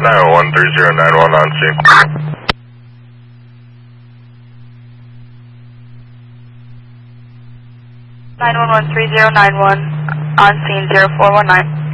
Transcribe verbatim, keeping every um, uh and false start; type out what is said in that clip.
nine one one three zero nine one on scene. nine one one three zero nine one on scene zero four one nine.